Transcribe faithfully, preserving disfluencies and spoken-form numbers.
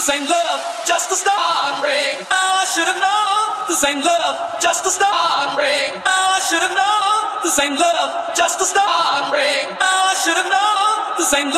same love, just a start break. Oh, I should have known the same love, just a start break. Oh, I should have known the same love, just a start break. Oh, I should have known the same love.